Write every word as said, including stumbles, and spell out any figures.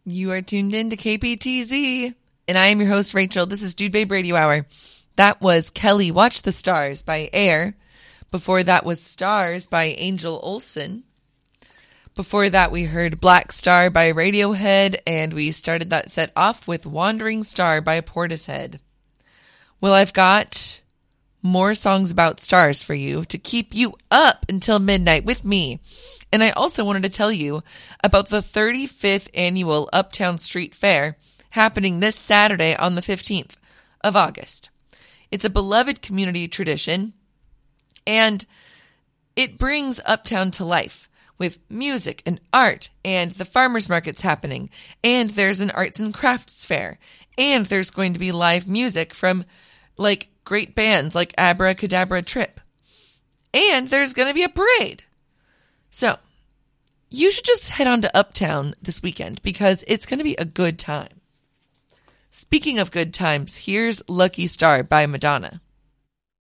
You are tuned in to K P T Z, and I am your host, Rachel. This is Dude Babe Radio Hour. That was Kelly Watch the Stars by Air. Before that was Stars by Angel Olsen. Before that, we heard Black Star by Radiohead, and we started that set off with Wandering Star by Portishead. Well, I've got more songs about stars for you to keep you up until midnight with me. And I also wanted to tell you about the thirty-fifth annual Uptown Street Fair happening this Saturday on the fifteenth of August. It's a beloved community tradition, and it brings Uptown to life with music and art, and the farmers market's happening, and there's an arts and crafts fair, and there's going to be live music from like great bands like Abracadabra Trip, and there's going to be a parade. So, you should just head on to Uptown this weekend because it's going to be a good time. Speaking of good times, here's Lucky Star by Madonna.